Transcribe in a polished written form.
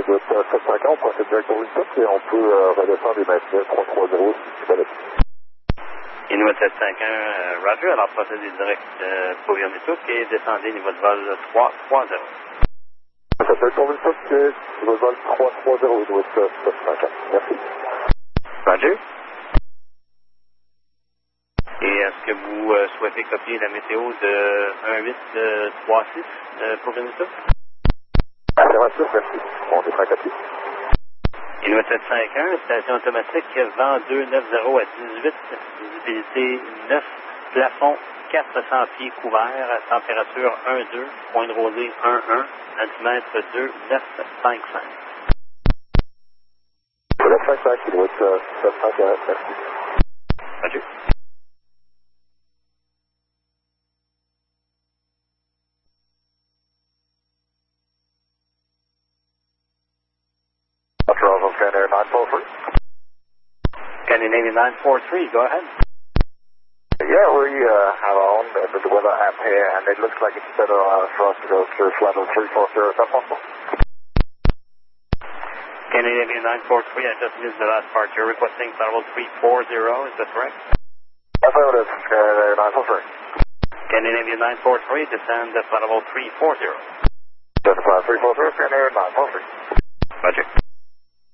de 751, on procède direct au Winstop et on peut redescendre et maintenir 330 si c'est Inuit 751, Roger, alors procédez direct pour Yomituk et descendez niveau de vol 330. Ça s'appelle pour Winstop, c'est niveau de vol 330 Inuit 751. Merci. Roger. Et est-ce que vous souhaitez copier la météo de 1836 pour Yomituk? Affirmatif, merci. On est prêt à copier. Inuit 751, station automatique, vent 290 à 18, visibilité 9, plafond 400 pieds couverts, température 1,2, point de rosée 1,1, altimètre 2,955. 955, Inuit 751, merci. Roger. Scandinavian 943. Scandinavian 943, go ahead. Yeah, we have our own the weather app here, and it looks like it's better for us to go through flight level 340. Is that possible? Scandinavian 943, I just missed the last part. You're requesting flight level 340, is that correct? Affirmative, Scandinavian 943. Scandinavian 943, descend flight level 340. 340, Scandinavian 943. Roger.